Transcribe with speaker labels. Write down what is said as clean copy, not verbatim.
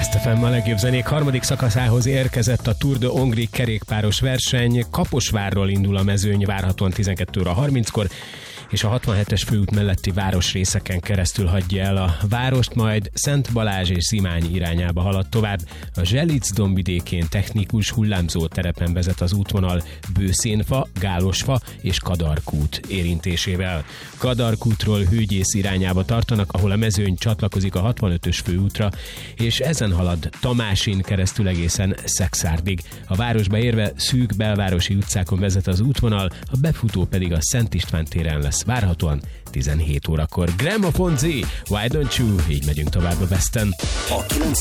Speaker 1: Best FM a legjobb zenék harmadik szakaszához érkezett a Tour de Hongrie kerékpáros verseny. Kaposvárról indul a mezőny várhatóan 12 óra 30-kor, és a 67-es főút melletti városrészeken keresztül hagyja el a várost, majd Szent Balázs és Zimány irányába halad tovább. A Zselic dombvidékén technikus hullámzó terepen vezet az útvonal Bőszénfa, Gálosfa és Kadarkút érintésével. Kadarkútról Hőgyész irányába tartanak, ahol a mezőny csatlakozik a 65-ös főútra, és ezen halad Tamásin keresztül egészen Szekszárdig. A városba érve szűk belvárosi utcákon vezet az útvonal, a befutó pedig a Szent István téren lesz várhatóan 17 órakor. Gramophone Z, Why Don't You? Így megyünk tovább a Besten.
Speaker 2: A 90